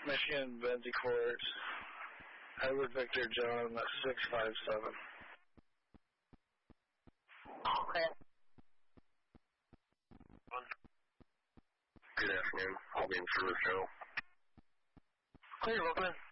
Michigan Benzie Court, Edward Victor John 657. Okay. Good afternoon. I'll be in for Rochelle. Clear, open.